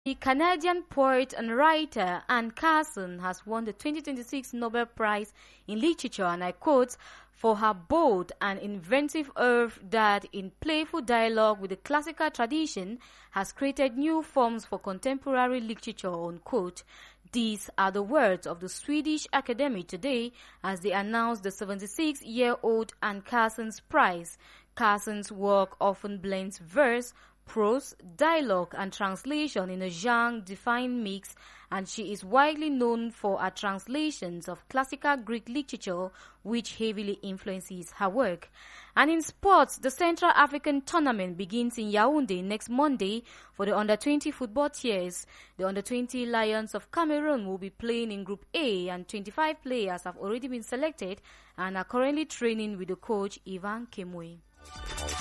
The Canadian poet and writer Anne Carson has won the 2026 Nobel Prize in Literature, and I quote, for her bold and inventive oeuvre that, in playful dialogue with the classical tradition, has created new forms for contemporary literature, unquote. These are the words of the Swedish Academy today as they announced the 76-year-old Anne Carson's Prize. Carson's work often blends verse, prose, dialogue, and translation in a genre-defined mix, and she is widely known for her translations of classical Greek literature, which heavily influences her work. And in sports, the Central African Tournament begins in Yaoundé next Monday for the Under-20 football tiers. The Under-20 Lions of Cameroon will be playing in Group A, and 25 players have already been selected and are currently training with the coach Ivan Kemwe.